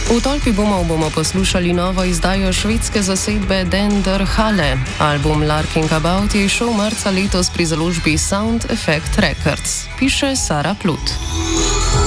V Tolpi bomo poslušali novo izdajo švedske zasedbe Den der Halle. Album Larking About je šel marca letos pri založbi Sound Effect Records, piše Sara Plut.